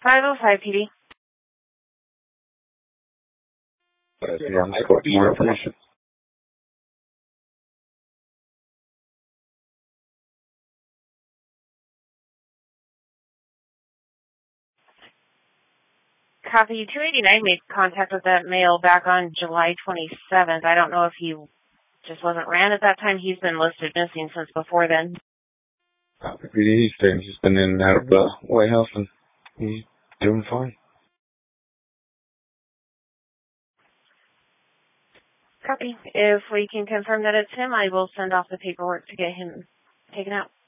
505 PD. More information. Copy. 289 made contact with that male back on July 27th. I don't know if he just wasn't ran at that time. He's been listed missing since before then. Copy PD. He's been in and out of the White House and he's doing fine. Copy. If we can confirm that it's him, I will send off the paperwork to get him taken out.